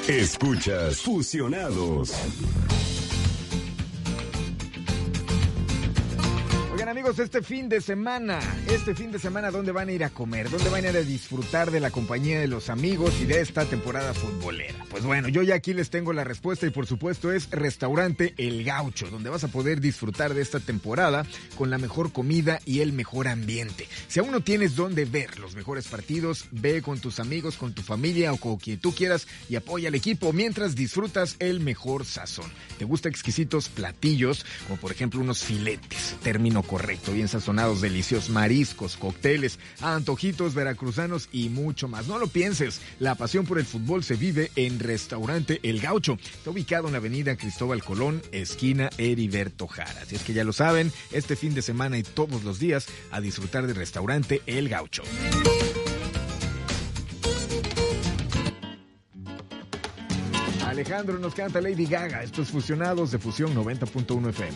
Escuchas Fusionados. Oigan, amigos, este fin de semana, ¿dónde van a ir a comer? ¿Dónde van a ir a disfrutar de la compañía de los amigos y de esta temporada futbolera? Pues bueno, yo ya aquí les tengo la respuesta y por supuesto es Restaurante El Gaucho, donde vas a poder disfrutar de esta temporada con la mejor comida y el mejor ambiente. Si aún no tienes dónde ver los mejores partidos, ve con tus amigos, con tu familia o con quien tú quieras y apoya al equipo mientras disfrutas el mejor sazón. ¿Te gustan exquisitos platillos, como por ejemplo unos filetes, término correcto, bien sazonados, deliciosos, mariscos, cócteles, antojitos veracruzanos y mucho más? No lo pienses, la pasión por el fútbol se vive en Restaurante El Gaucho. Está ubicado en la avenida Cristóbal Colón, esquina Heriberto Jara. Así es que ya lo saben, este fin de semana y todos los días a disfrutar de Restaurante El Gaucho. Alejandro nos canta Lady Gaga. Estos Fusionados de Fusión 90.1 FM.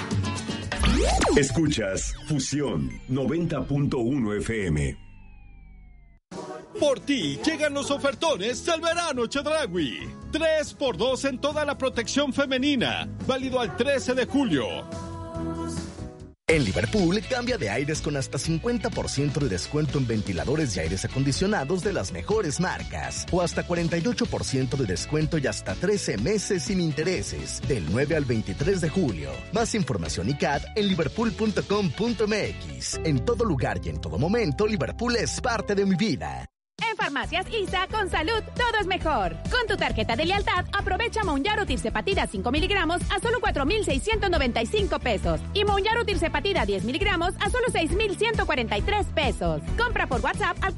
Escuchas Fusión 90.1 FM. Por ti llegan los ofertones del verano Chedraui. 3x2 en toda la protección femenina. Válido al 13 de julio. En Liverpool, cambia de aires con hasta 50% de descuento en ventiladores y aires acondicionados de las mejores marcas. O hasta 48% de descuento y hasta 13 meses sin intereses. Del 9 al 23 de julio. Más información y CAT en liverpool.com.mx. En todo lugar y en todo momento, Liverpool es parte de mi vida. En Farmacias ISA, con salud, todo es mejor. Con tu tarjeta de lealtad, aprovecha Mounjaro Tirzepatida 5 miligramos a solo 4,695 pesos. Y Mounjaro Tirzepatida 10 miligramos a solo 6,143 pesos. Compra por WhatsApp al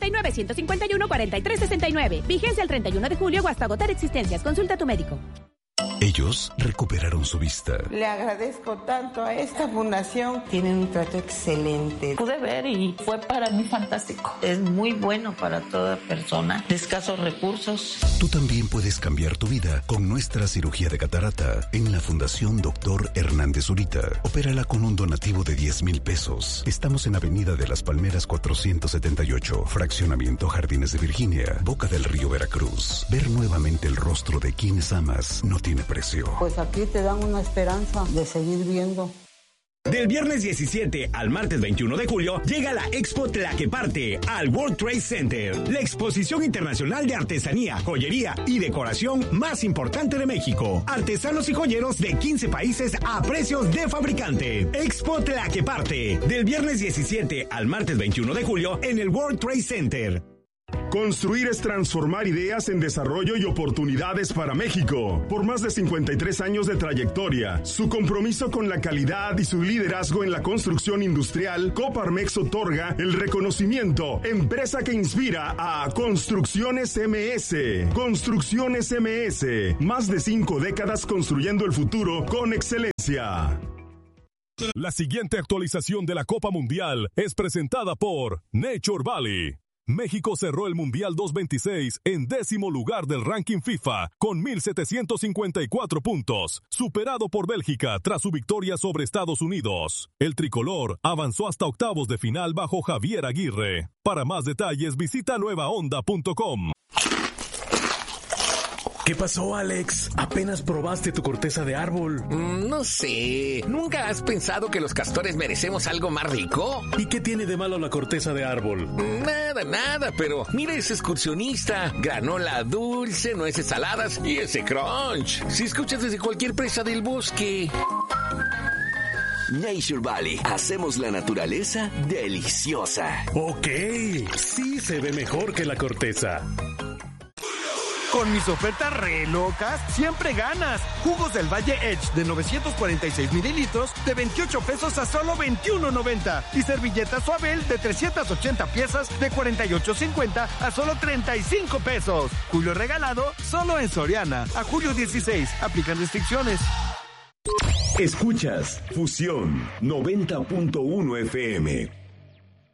479-151-4369. Vigencia el 31 de julio o hasta agotar existencias. Consulta a tu médico. Ellos recuperaron su vista. Le agradezco tanto a esta fundación. Tienen un trato excelente. Pude ver y fue para mí fantástico. Es muy bueno para toda persona de escasos recursos. Tú también puedes cambiar tu vida con nuestra cirugía de catarata en la Fundación Dr. Hernández Zurita. Opérala con un donativo de 10,000 pesos. Estamos en Avenida de las Palmeras 478, Fraccionamiento Jardines de Virginia, Boca del Río, Veracruz. Ver nuevamente el rostro de quienes amas no tiene precio. Pues aquí te dan una esperanza de seguir viendo. Del viernes 17 al martes 21 de julio llega la Expo Tlaqueparte al World Trade Center, la exposición internacional de artesanía, joyería y decoración más importante de México. Artesanos y joyeros de 15 países a precios de fabricante. Expo Tlaqueparte, del viernes 17 al martes 21 de julio en el World Trade Center. Construir es transformar ideas en desarrollo y oportunidades para México. Por más de 53 años de trayectoria, su compromiso con la calidad y su liderazgo en la construcción industrial, Coparmex otorga el reconocimiento Empresa que inspira a Construcciones MS. Construcciones MS, más de 5 décadas construyendo el futuro con excelencia. La siguiente actualización de la Copa Mundial es presentada por Nature Valley. México cerró el Mundial 2026 en 10º lugar del ranking FIFA con 1,754 puntos, superado por Bélgica tras su victoria sobre Estados Unidos. El tricolor avanzó hasta octavos de final bajo Javier Aguirre. Para más detalles visita nuevaonda.com. ¿Qué pasó, Alex? ¿Apenas probaste tu corteza de árbol? No sé. ¿Nunca has pensado que los castores merecemos algo más rico? ¿Y qué tiene de malo la corteza de árbol? Nada, pero mira ese excursionista. Granola dulce, nueces saladas y ese crunch. Si escuchas desde cualquier presa del bosque. Nature Valley. Hacemos la naturaleza deliciosa. Ok, sí se ve mejor que la corteza. Con mis ofertas re locas, siempre ganas. Jugos del Valle Edge de 946 mililitros de 28 pesos a solo 21.90. Y servilletas Suabel de 380 piezas de 48.50 a solo 35 pesos. Julio regalado solo en Soriana. A julio 16. Aplican restricciones. Escuchas Fusión 90.1 FM.